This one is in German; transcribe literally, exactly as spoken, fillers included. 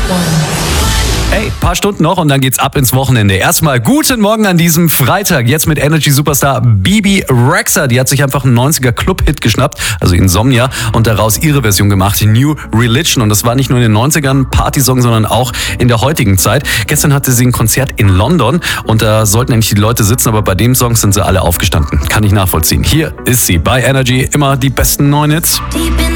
Hey, paar Stunden noch und dann geht's ab ins Wochenende. Erstmal guten Morgen an diesem Freitag. Jetzt mit Energy Superstar Bebe Rexha. Die hat sich einfach einen neunziger Club-Hit geschnappt, also Insomnia, und daraus ihre Version gemacht, New Religion. Und das war nicht nur in den neunzigern Partysong, sondern auch in der heutigen Zeit. Gestern hatte sie ein Konzert in London und da sollten eigentlich die Leute sitzen, aber bei dem Song sind sie alle aufgestanden. Kann ich nachvollziehen. Hier ist sie bei Energy, immer die besten neuen Hits.